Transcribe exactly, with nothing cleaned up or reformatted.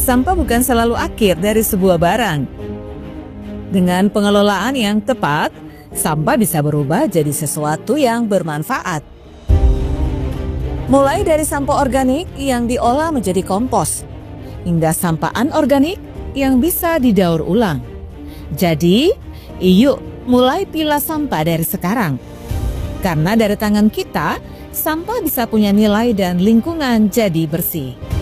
sampah bukan selalu akhir dari sebuah barang. Dengan pengelolaan yang tepat, sampah bisa berubah jadi sesuatu yang bermanfaat. Mulai dari sampah organik yang diolah menjadi kompos, hingga sampah anorganik yang bisa didaur ulang. Jadi, yuk mulai pilah sampah dari sekarang. Karena dari tangan kita, sampah bisa punya nilai dan lingkungan jadi bersih.